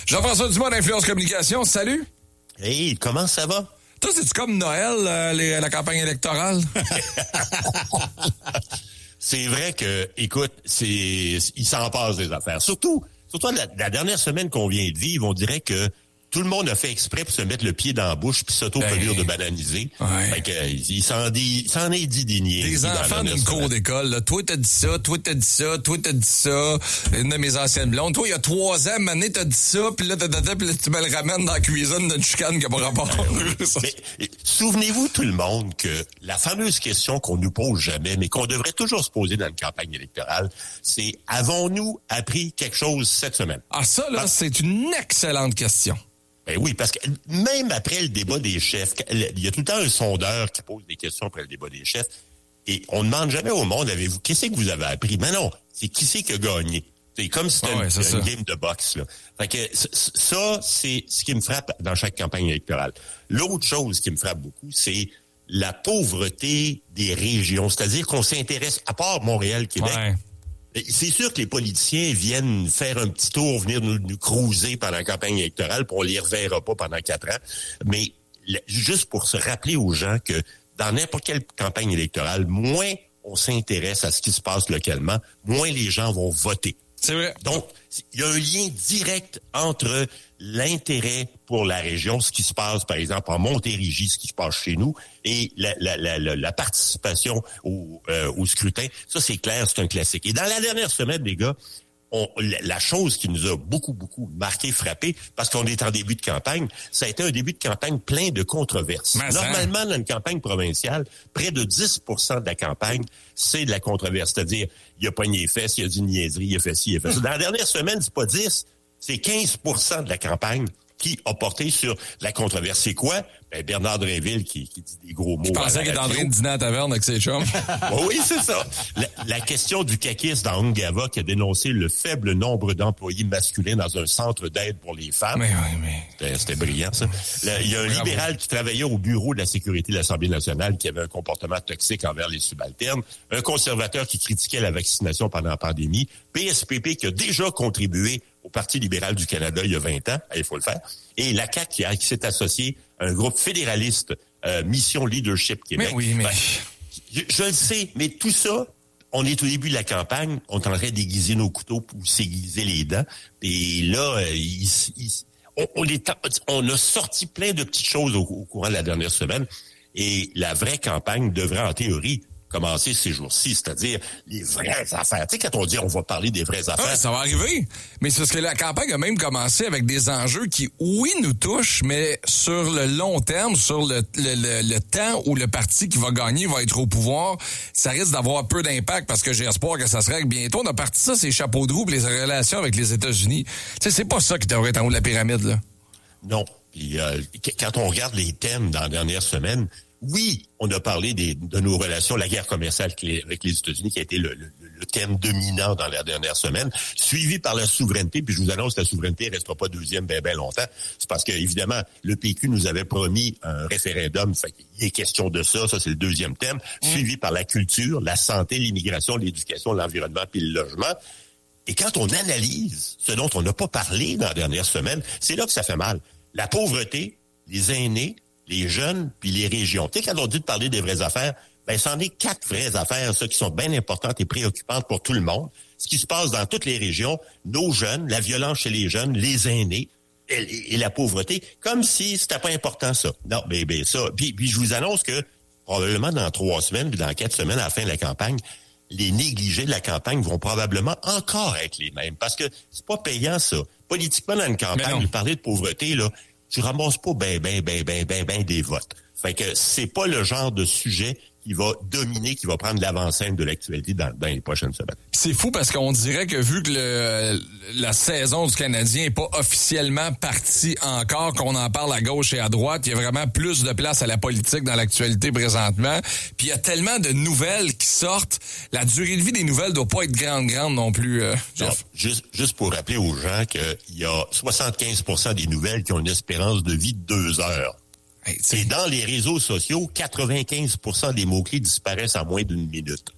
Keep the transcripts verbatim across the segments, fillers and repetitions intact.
Jean-François Dumont d'Influence Communication, salut. Hey, comment ça va? Toi, c'est-tu comme Noël, euh, les, la campagne électorale? C'est vrai que, écoute, c'est il s'en passe des affaires. Surtout, surtout la, la dernière semaine qu'on vient de vivre, on dirait que tout le monde a fait exprès pour se mettre le pied dans la bouche puis s'auto-produire ben, de bananiser. Ouais. Fait que, il s'en dit, il s'en est dit des niaiseries. Des enfants d'une cour d'école, là. Toi, t'as dit ça, toi, t'as dit ça, toi, t'as dit ça. Une de mes anciennes blondes. Toi, il y a trois ans, Mané, t'as dit ça, puis là, t'as, t'as, t'as, puis là, tu me le ramènes dans la cuisine d'une chicane qui n'a pas rapport. Mais, souvenez-vous, tout le monde, que la fameuse question qu'on nous pose jamais, mais qu'on devrait toujours se poser dans une campagne électorale, c'est « Avons-nous appris quelque chose cette semaine? » Ah, ça, là, ah. c'est une excellente question. Ben oui, parce que même après le débat des chefs, il y a tout le temps un sondeur qui pose des questions après le débat des chefs, et on ne demande jamais au monde, avez-vous, qu'est-ce que vous avez appris? Mais non, c'est qui c'est qui a gagné. C'est comme si c'était ah ouais, une, une game de boxe, là. Fait que ça, c'est ce qui me frappe dans chaque campagne électorale. L'autre chose qui me frappe beaucoup, c'est la pauvreté des régions. C'est-à-dire qu'on s'intéresse, à part Montréal, Québec, ouais. C'est sûr que les politiciens viennent faire un petit tour, venir nous, nous cruiser pendant la campagne électorale, puis on les reverra pas pendant quatre ans. Mais juste pour se rappeler aux gens que dans n'importe quelle campagne électorale, moins on s'intéresse à ce qui se passe localement, moins les gens vont voter. C'est vrai. Donc, il y a un lien direct entre l'intérêt pour la région, ce qui se passe, par exemple, en Montérégie, ce qui se passe chez nous, et la, la, la, la, la participation au, euh, au scrutin. Ça, c'est clair, c'est un classique. Et dans la dernière semaine, les gars, on, la chose qui nous a beaucoup, beaucoup marqué, frappé, parce qu'on est en début de campagne, ça a été un début de campagne plein de controverses. Mais Normalement, ça... dans une campagne provinciale, près de dix pour cent de la campagne, c'est de la controverse. C'est-à-dire, il a pogné les fesses, il a dit une niaiserie, il a fait ci, il a fait ça. Dans la dernière semaine, c'est pas dix, c'est quinze pour cent de la campagne qui a porté sur la controverse. C'est quoi? Ben Bernard Drinville qui, qui dit des gros mots. Je pensais qu'il était en train de dîner à la taverne avec ses chums. Oui, c'est ça. La, la question du caquiste dans Ungava qui a dénoncé le faible nombre d'employés masculins dans un centre d'aide pour les femmes. Mais oui, mais... C'était, c'était brillant, ça. Là, il y a un Bravo. libéral qui travaillait au bureau de la sécurité de l'Assemblée nationale qui avait un comportement toxique envers les subalternes. Un conservateur qui critiquait la vaccination pendant la pandémie. P S P P qui a déjà contribué au Parti libéral du Canada il y a vingt ans. Il faut le faire. Et la C A Q qui, a, qui s'est associée à un groupe fédéraliste, euh, Mission Leadership Québec. Mais oui, mais... Ben, je, je le sais, mais tout ça, on est au début de la campagne, on est en train d'aiguiser nos couteaux pour s'aiguiser les dents. Et là, euh, il, il, on, on, est, on a sorti plein de petites choses au, au courant de la dernière semaine. Et la vraie campagne devrait, en théorie, commencer ces jours-ci, c'est-à-dire les vraies affaires. Tu sais, quand on dit on va parler des vraies affaires... Ah, ça va arriver. Mais c'est parce que la campagne a même commencé avec des enjeux qui, oui, nous touchent, mais sur le long terme, sur le, le, le, le temps où le parti qui va gagner va être au pouvoir, ça risque d'avoir peu d'impact parce que j'ai espoir que ça se règle bientôt. On a parti ça, ces chapeaux de roue, les relations avec les États-Unis. Tu sais, c'est pas ça qui devrait être en haut de la pyramide, là. Non. Puis euh, quand on regarde les thèmes dans la dernière semaine, oui, on a parlé des, de nos relations, la guerre commerciale avec les États-Unis qui a été le, le, le thème dominant dans la dernière semaine, suivi par la souveraineté. Puis je vous annonce, la souveraineté ne restera pas deuxième bien, bien longtemps. C'est parce que, évidemment, le P Q nous avait promis un référendum. Fait qu'il est question de ça. Ça, c'est le deuxième thème. Mmh. Suivi par la culture, la santé, l'immigration, l'éducation, l'environnement puis le logement. Et quand on analyse ce dont on n'a pas parlé dans la dernière semaine, c'est là que ça fait mal. La pauvreté, les aînés, les jeunes, puis les régions. Tu sais, quand on dit de parler des vraies affaires, ben, c'en est quatre vraies affaires, ça, qui sont bien importantes et préoccupantes pour tout le monde. Ce qui se passe dans toutes les régions, nos jeunes, la violence chez les jeunes, les aînés et, et la pauvreté, comme si c'était pas important, ça. Non, ben, ben, ça. Puis, puis je vous annonce que, probablement dans trois semaines, puis dans quatre semaines, à la fin de la campagne, les négligés de la campagne vont probablement encore être les mêmes. Parce que c'est pas payant, ça. Politiquement, dans une campagne, de parler de pauvreté, là, tu ramasses pas ben, ben, ben, ben, ben, ben des votes. Fait que c'est pas le genre de sujet qui va dominer, qui va prendre l'avant-scène de l'actualité dans, dans les prochaines semaines. C'est fou parce qu'on dirait que vu que le, la saison du Canadien n'est pas officiellement partie encore, qu'on en parle à gauche et à droite, il y a vraiment plus de place à la politique dans l'actualité présentement. Puis il y a tellement de nouvelles qui sortent. La durée de vie des nouvelles doit pas être grande, grande non plus, euh, Jeff. Non, juste, juste pour rappeler aux gens qu'il y a soixante-quinze pour cent des nouvelles qui ont une espérance de vie de deux heures. Hey, et dans les réseaux sociaux, quatre-vingt-quinze pour cent des mots-clés disparaissent en moins d'une minute.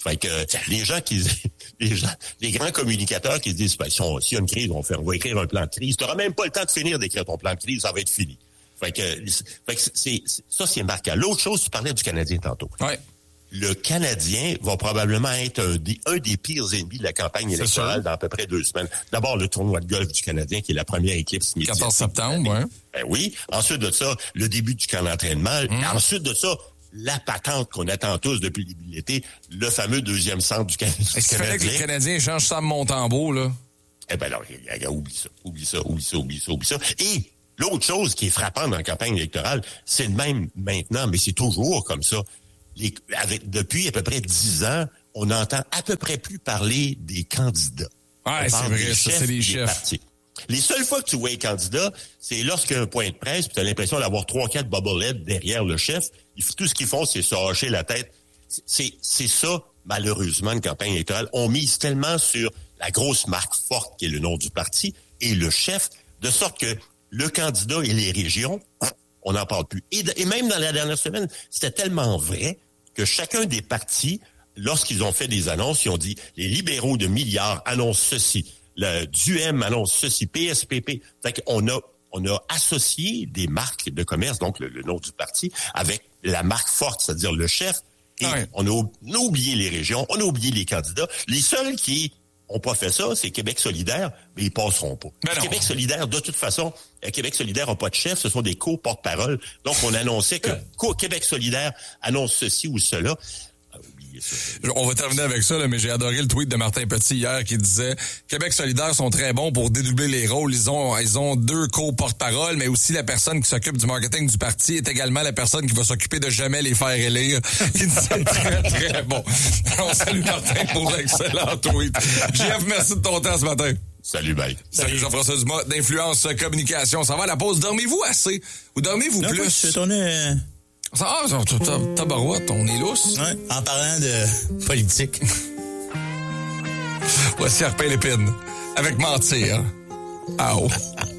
Fait que les gens qui les gens, les grands communicateurs qui se disent ben, si on s'il y a une crise, on va faire on va écrire un plan de crise. Tu n'auras même pas le temps de finir d'écrire ton plan de crise, ça va être fini. Fait que, fait que c'est, c'est ça c'est marquant. L'autre chose, tu parlais du Canadien tantôt. Ouais. Le Canadien va probablement être un des, un des pires ennemis de la campagne électorale dans à peu près deux semaines. D'abord, le tournoi de golf du Canadien, qui est la première éclipse médiatique. quatorze septembre, ouais. Ben oui. Ensuite de ça, le début du camp d'entraînement. Mmh. Ensuite de ça, la patente qu'on attend tous depuis le début de l'été, le fameux deuxième centre du, Can- du Est-ce qu'il Canadien. fallait que le Canadien change Sam Montembeault, là? Eh ben alors, oublie ça, oublie ça, oublie ça, oublie ça, oublie ça. Et l'autre chose qui est frappante dans la campagne électorale, c'est le même maintenant, mais c'est toujours comme ça. Les, avec, depuis à peu près dix ans, on n'entend à peu près plus parler des candidats. Ouais, c'est vrai, ça, c'est les chefs. Partis. Les seules fois que tu vois les candidats, c'est lorsqu'il y a un point de presse, puis tu as l'impression d'avoir trois, quatre bobbleheads derrière le chef. Tout ce qu'ils font, c'est se hacher la tête. C'est, c'est ça, malheureusement, une campagne électorale. On mise tellement sur la grosse marque forte qui est le nom du parti et le chef, de sorte que le candidat et les régions, on n'en parle plus. Et, et même dans la dernière semaine, c'était tellement vrai que chacun des partis, lorsqu'ils ont fait des annonces, ils ont dit les libéraux de milliards annoncent ceci, le D U M annonce ceci, P S P P. Fait qu'on a, on a associé des marques de commerce, donc le, le nom du parti, avec la marque forte, c'est-à-dire le chef. Et ouais. on, a, on a oublié les régions, on a oublié les candidats. Les seuls qui n'ont pas fait ça, c'est Québec solidaire, mais ils passeront pas. Québec solidaire, de toute façon, Québec solidaire n'a pas de chef, ce sont des co-porte-parole. Donc, on annonçait que Québec solidaire annonce ceci ou cela. Ah, oubliez ça. On va terminer avec ça, là, mais j'ai adoré le tweet de Martin Petit hier qui disait Québec solidaire sont très bons pour dédoubler les rôles. Ils ont, ils ont deux co-porte-parole, mais aussi la personne qui s'occupe du marketing du parti est également la personne qui va s'occuper de jamais les faire élire. Qui disait très, très bon. On salue Martin pour l'excellent tweet. J F, merci de ton temps ce matin. Salut, bye. Salut Jean-François Dumas d'Influence Communication. Ça va à la pause. Dormez-vous assez? Ou dormez-vous non, plus? Je suis tourné... Ah, tabarouette, on est lousse. Ouais, en parlant de politique. Voici Arpin Lépine. Avec mentir. Ah oh.